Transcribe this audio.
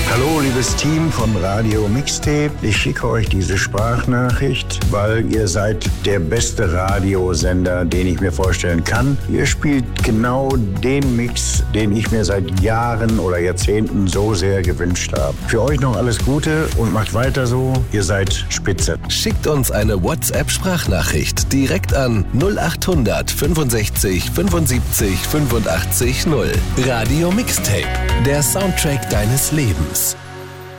Hallo, liebes Team von Radio Mixtape. Ich schicke euch diese Sprachnachricht, weil ihr seid der beste Radiosender, den ich mir vorstellen kann. Ihr spielt genau den Mix, den ich mir seit Jahren oder Jahrzehnten so sehr gewünscht habe. Für euch noch alles Gute und macht weiter so. Ihr seid spitze. Schickt uns eine WhatsApp-Sprachnachricht direkt an 0800 65 75 85 0. Radio Mixtape, der Soundtrack deines Lebens.